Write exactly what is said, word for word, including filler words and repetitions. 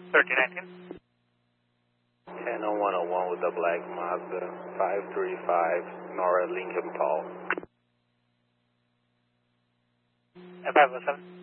thirteen nineteen. ten oh one oh one with the black Mazda five three five, Nora Lincoln Paul. F five oh seven.